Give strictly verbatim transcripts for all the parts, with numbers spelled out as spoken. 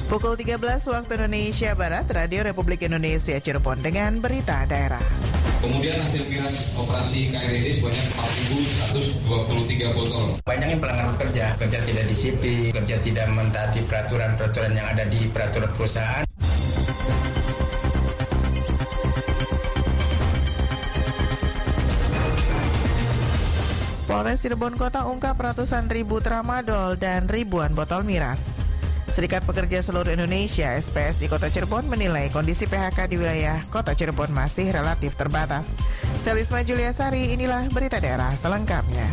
Pukul tiga belas waktu Indonesia Barat, Radio Republik Indonesia Cirebon dengan berita daerah. Kemudian hasil miras operasi K R E D sebanyak empat ribu seratus dua puluh tiga botol. Banyaknya pelanggaran kerja, kerja tidak disiplin, kerja tidak mentaati peraturan-peraturan yang ada di peraturan perusahaan. Polres Cirebon Kota ungkap ratusan ribu tramadol dan ribuan botol miras. Serikat Pekerja Seluruh Indonesia S P S I Kota Cirebon menilai kondisi P H K di wilayah Kota Cirebon masih relatif terbatas. Selisma Juliasari, inilah berita daerah selengkapnya.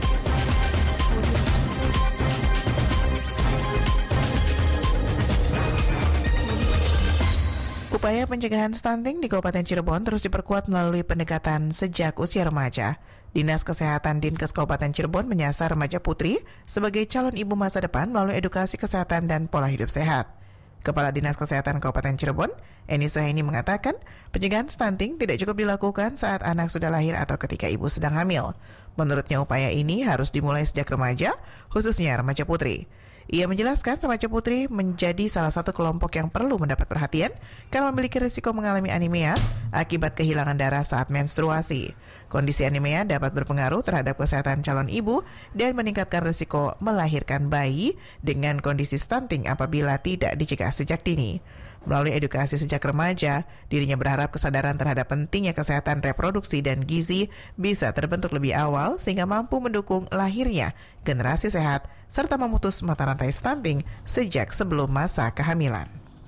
Upaya pencegahan stunting di Kabupaten Cirebon terus diperkuat melalui pendekatan sejak usia remaja. Dinas Kesehatan Dinkes Kabupaten Cirebon menyasar remaja putri sebagai calon ibu masa depan melalui edukasi kesehatan dan pola hidup sehat. Kepala Dinas Kesehatan Kabupaten Cirebon, Eni Suhaini mengatakan, pencegahan stunting tidak cukup dilakukan saat anak sudah lahir atau ketika ibu sedang hamil. Menurutnya upaya ini harus dimulai sejak remaja, khususnya remaja putri. Ia menjelaskan remaja putri menjadi salah satu kelompok yang perlu mendapat perhatian karena memiliki risiko mengalami anemia akibat kehilangan darah saat menstruasi. Kondisi anemia dapat berpengaruh terhadap kesehatan calon ibu dan meningkatkan risiko melahirkan bayi dengan kondisi stunting apabila tidak dicegah sejak dini. Melalui edukasi sejak remaja, dirinya berharap kesadaran terhadap pentingnya kesehatan reproduksi dan gizi bisa terbentuk lebih awal sehingga mampu mendukung lahirnya generasi sehat serta memutus mata rantai stunting sejak sebelum masa kehamilan.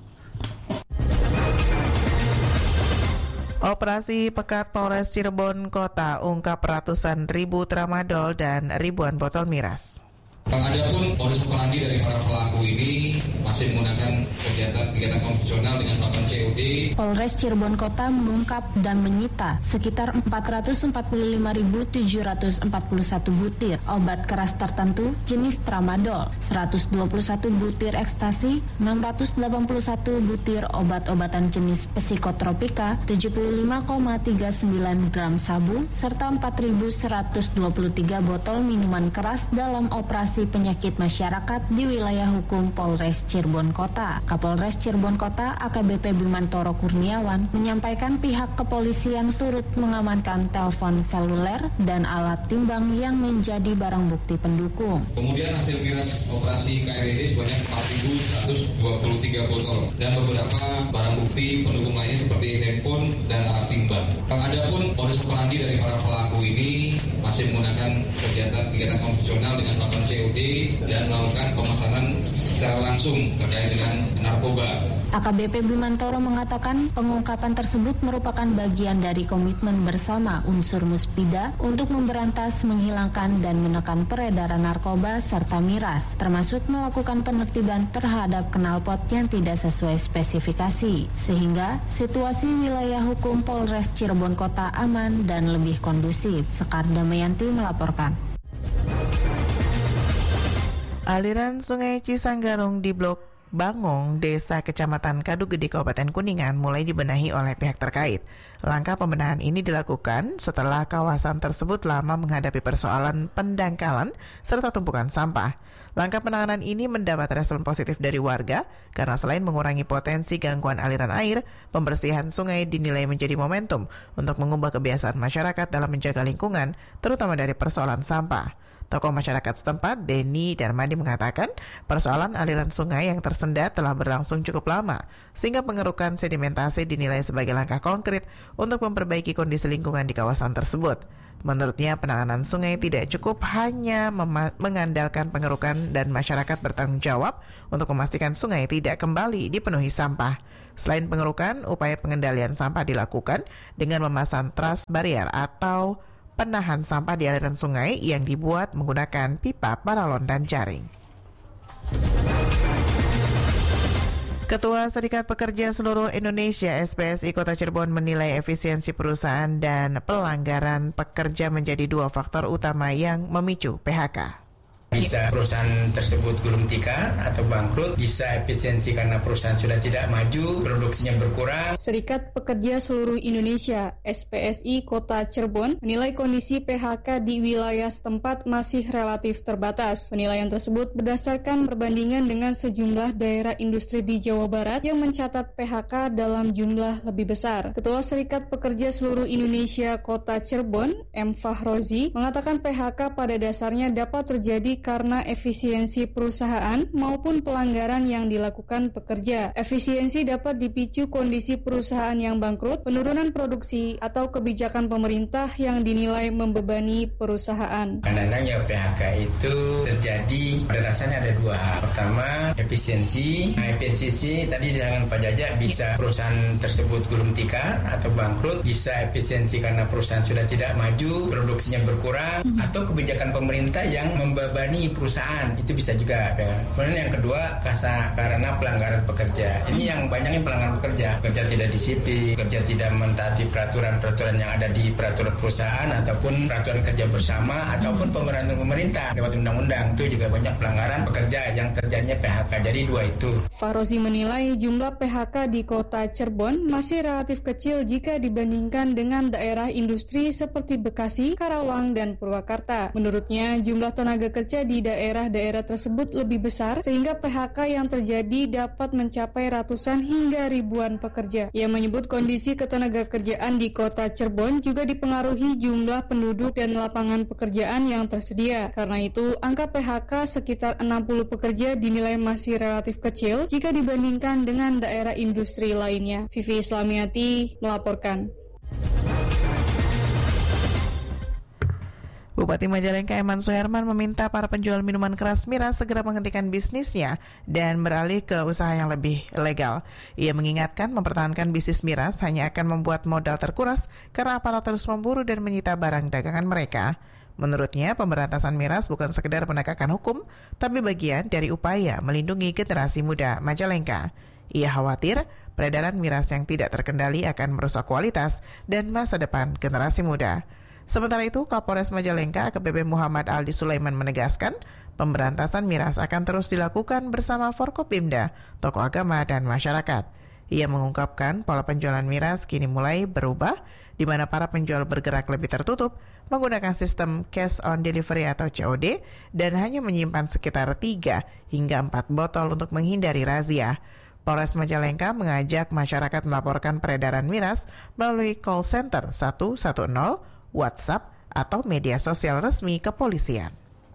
Operasi Pekat Polres Cirebon Kota ungkap ratusan ribu tramadol dan ribuan botol miras. Adapun modus operandi dari para pelaku ini masih menggunakan kegiatan-kegiatan konvensional dengan melakukan C O D. Polres Cirebon Kota mengungkap dan menyita sekitar empat ratus empat puluh lima ribu tujuh ratus empat puluh satu butir obat keras tertentu jenis tramadol, seratus dua puluh satu butir ekstasi, enam ratus delapan puluh satu butir obat-obatan jenis psikotropika, tujuh puluh lima koma tiga sembilan gram sabu, serta empat ribu seratus dua puluh tiga botol minuman keras dalam operasi penyakit masyarakat di wilayah hukum Polres Cirebon Kota. Kapolres Cirebon Kota A K B P Bimantoro Kurniawan menyampaikan pihak kepolisian turut mengamankan telepon seluler dan alat timbang yang menjadi barang bukti pendukung. Kemudian hasil miras operasi K R E D sebanyak empat ribu seratus dua puluh tiga botol dan beberapa barang bukti pendukung lainnya seperti handphone dan alat timbang. Adapun modus operandi dari para pelaku ini masih menggunakan kegiatan-kegiatan konvensional dengan melakukan C O D dan melakukan pemesanan secara langsung terkait dengan narkoba. A K B P Bimantoro mengatakan pengungkapan tersebut merupakan bagian dari komitmen bersama unsur Muspida untuk memberantas, menghilangkan, dan menekan peredaran narkoba serta miras, termasuk melakukan penertiban terhadap knalpot yang tidak sesuai spesifikasi, sehingga situasi wilayah hukum Polres Cirebon Kota aman dan lebih kondusif. Sekar Damayanti melaporkan. Aliran Sungai Cisanggarung di Blok Bangong, Desa Kecamatan Kadugede, Kabupaten Kuningan mulai dibenahi oleh pihak terkait. Langkah pembenahan ini dilakukan setelah kawasan tersebut lama menghadapi persoalan pendangkalan serta tumpukan sampah. Langkah penanganan ini mendapat respon positif dari warga karena selain mengurangi potensi gangguan aliran air, pembersihan sungai dinilai menjadi momentum untuk mengubah kebiasaan masyarakat dalam menjaga lingkungan, terutama dari persoalan sampah. Tokoh masyarakat setempat, Denny Darmadi, mengatakan persoalan aliran sungai yang tersendat telah berlangsung cukup lama, sehingga pengerukan sedimentasi dinilai sebagai langkah konkret untuk memperbaiki kondisi lingkungan di kawasan tersebut. Menurutnya, penanganan sungai tidak cukup hanya mema- mengandalkan pengerukan dan masyarakat bertanggung jawab untuk memastikan sungai tidak kembali dipenuhi sampah. Selain pengerukan, upaya pengendalian sampah dilakukan dengan memasang trust barrier atau penahan sampah di aliran sungai yang dibuat menggunakan pipa paralon dan jaring. Ketua Serikat Pekerja Seluruh Indonesia S P S I Kota Cirebon menilai efisiensi perusahaan dan pelanggaran pekerja menjadi dua faktor utama yang memicu P H K. Bisa perusahaan tersebut gulung tikar atau bangkrut, bisa efisiensi karena perusahaan sudah tidak maju, produksinya berkurang. Serikat Pekerja Seluruh Indonesia S P S I Kota Cirebon menilai kondisi P H K di wilayah setempat masih relatif terbatas. Penilaian tersebut berdasarkan perbandingan dengan sejumlah daerah industri di Jawa Barat yang mencatat P H K dalam jumlah lebih besar. Ketua Serikat Pekerja Seluruh Indonesia Kota Cirebon, M. Fahrozi, mengatakan P H K pada dasarnya dapat terjadi karena efisiensi perusahaan maupun pelanggaran yang dilakukan pekerja. Efisiensi dapat dipicu kondisi perusahaan yang bangkrut, penurunan produksi, atau kebijakan pemerintah yang dinilai membebani perusahaan. Kadang-kadang ya P H K itu terjadi pada dasarnya ada dua hal. Pertama, efisiensi. Nah, efisiensi tadi dengan Pak Jaja bisa perusahaan tersebut gulung tikar atau bangkrut, bisa efisiensi karena perusahaan sudah tidak maju, produksinya berkurang, hmm. atau kebijakan pemerintah yang membebani perusahaan, itu bisa juga. Ya. Kemudian yang kedua, kasa, karena pelanggaran pekerja. Ini yang banyaknya pelanggaran pekerja. Pekerja tidak disiplin, pekerja tidak mentaati peraturan-peraturan yang ada di peraturan perusahaan ataupun peraturan kerja bersama ataupun pemerintahan pemerintah lewat undang-undang. Itu juga banyak pelanggaran pekerja yang terjadinya P H K. Jadi dua itu. Fahrozi menilai jumlah P H K di Kota Cirebon masih relatif kecil jika dibandingkan dengan daerah industri seperti Bekasi, Karawang, dan Purwakarta. Menurutnya, jumlah tenaga kerja di daerah-daerah tersebut lebih besar sehingga P H K yang terjadi dapat mencapai ratusan hingga ribuan pekerja. Ia menyebut kondisi ketenagakerjaan di Kota Cirebon juga dipengaruhi jumlah penduduk dan lapangan pekerjaan yang tersedia. Karena itu, angka P H K sekitar enam puluh pekerja dinilai masih relatif kecil jika dibandingkan dengan daerah industri lainnya. Vivi Islamiati melaporkan. Bupati Majalengka Eman Suherman meminta para penjual minuman keras miras segera menghentikan bisnisnya dan beralih ke usaha yang lebih legal. Ia mengingatkan mempertahankan bisnis miras hanya akan membuat modal terkuras karena aparat terus memburu dan menyita barang dagangan mereka. Menurutnya, pemberantasan miras bukan sekedar penegakan hukum, tapi bagian dari upaya melindungi generasi muda Majalengka. Ia khawatir peredaran miras yang tidak terkendali akan merusak kualitas dan masa depan generasi muda. Sementara itu, Kapolres Majalengka A K B P Muhammad Aldi Sulaiman menegaskan pemberantasan miras akan terus dilakukan bersama Forkopimda, tokoh agama, dan masyarakat. Ia mengungkapkan pola penjualan miras kini mulai berubah, di mana para penjual bergerak lebih tertutup, menggunakan sistem cash on delivery atau C O D, dan hanya menyimpan sekitar tiga hingga empat botol untuk menghindari razia. Polres Majalengka mengajak masyarakat melaporkan peredaran miras melalui call center satu satu nol, WhatsApp, atau media sosial resmi kepolisian.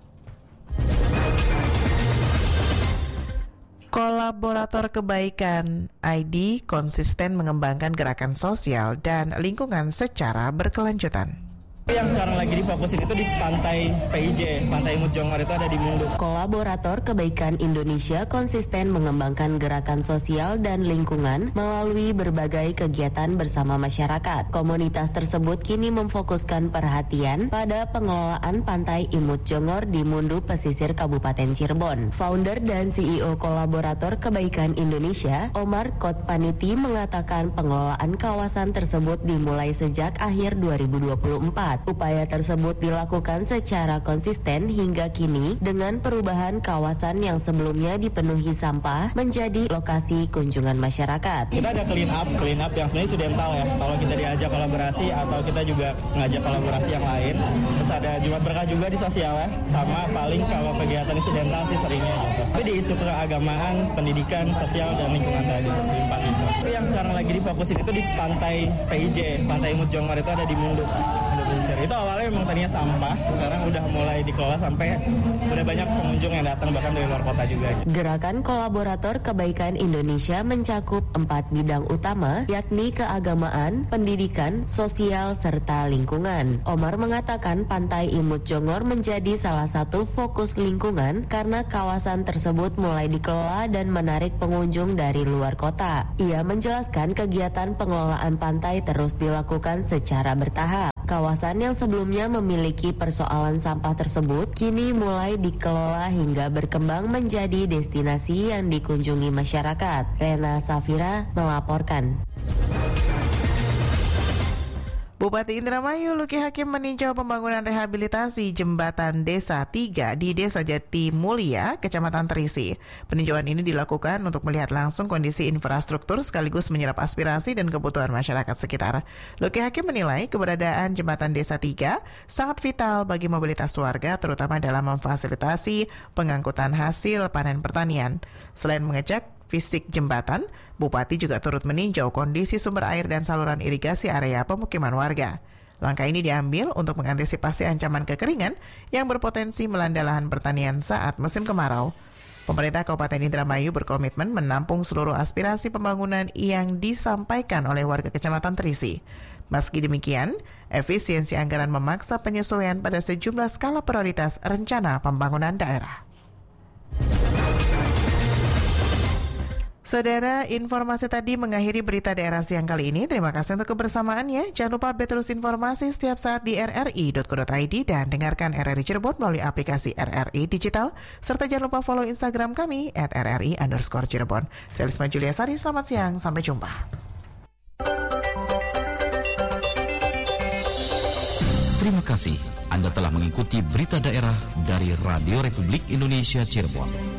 Kolaborator Kebaikan I D konsisten mengembangkan gerakan sosial dan lingkungan secara berkelanjutan. Yang sekarang lagi difokusin itu di pantai P I J, Pantai Imut Jongor itu ada di Munduk. Kolaborator Kebaikan Indonesia konsisten mengembangkan gerakan sosial dan lingkungan melalui berbagai kegiatan bersama masyarakat. Komunitas tersebut kini memfokuskan perhatian pada pengelolaan Pantai Imut Jongor di Mundu Pesisir Kabupaten Cirebon. Founder dan C E O Kolaborator Kebaikan Indonesia, Omar Kotpaniti, mengatakan pengelolaan kawasan tersebut dimulai sejak akhir dua ribu dua puluh empat. Upaya tersebut dilakukan secara konsisten hingga kini dengan perubahan kawasan yang sebelumnya dipenuhi sampah menjadi lokasi kunjungan masyarakat. Kita ada clean up, clean up yang sebenarnya incidental ya. Kalau kita diajak kolaborasi atau kita juga ngajak kolaborasi yang lain. Terus ada Jumat Berkah juga di sosial ya. Sama paling kalau kegiatan incidental sih seringnya gitu. Tapi di isu keagamaan, pendidikan, sosial, dan lingkungan tadi. Di empat itu. Tapi yang sekarang lagi difokusin itu di pantai P I J, Pantai Imut Jongor itu ada di Munduk. Itu awalnya memang tadinya sampah, sekarang udah mulai dikelola sampai udah banyak pengunjung yang datang bahkan dari luar kota juga. Gerakan Kolaborator Kebaikan Indonesia mencakup empat bidang utama, yakni keagamaan, pendidikan, sosial, serta lingkungan. Omar mengatakan Pantai Imut Jongor menjadi salah satu fokus lingkungan karena kawasan tersebut mulai dikelola dan menarik pengunjung dari luar kota. Ia menjelaskan kegiatan pengelolaan pantai terus dilakukan secara bertahap. Kawasan yang sebelumnya memiliki persoalan sampah tersebut kini mulai dikelola hingga berkembang menjadi destinasi yang dikunjungi masyarakat. Rena Safira melaporkan. Bupati Indramayu Luki Hakim meninjau pembangunan rehabilitasi jembatan Desa tiga di Desa Jati Mulia, Kecamatan Terisi. Peninjauan ini dilakukan untuk melihat langsung kondisi infrastruktur sekaligus menyerap aspirasi dan kebutuhan masyarakat sekitar. Luki Hakim menilai keberadaan jembatan Desa tiga sangat vital bagi mobilitas warga, terutama dalam memfasilitasi pengangkutan hasil panen pertanian. Selain mengecek fisik jembatan, Bupati juga turut meninjau kondisi sumber air dan saluran irigasi area pemukiman warga. Langkah ini diambil untuk mengantisipasi ancaman kekeringan yang berpotensi melanda lahan pertanian saat musim kemarau. Pemerintah Kabupaten Indramayu berkomitmen menampung seluruh aspirasi pembangunan yang disampaikan oleh warga Kecamatan Terisi. Meski demikian, efisiensi anggaran memaksa penyesuaian pada sejumlah skala prioritas rencana pembangunan daerah. Saudara, informasi tadi mengakhiri berita daerah siang kali ini. Terima kasih untuk kebersamaannya. Jangan lupa update terus informasi setiap saat di r r i dot co dot i d dan dengarkan R R I Cirebon melalui aplikasi R R I Digital. Serta jangan lupa follow Instagram kami at R R I underscore Cirebon. Saya Lisma Julia Sari, selamat siang. Sampai jumpa. Terima kasih Anda telah mengikuti berita daerah dari Radio Republik Indonesia Cirebon.